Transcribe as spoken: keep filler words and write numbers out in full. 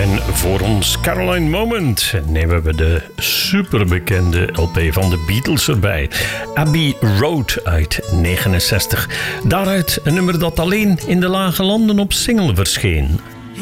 En voor ons Caroline Moment nemen we de superbekende L P van de Beatles erbij. Abbey Road uit negenenzestig. Daaruit een nummer dat alleen in de lage landen op single verscheen.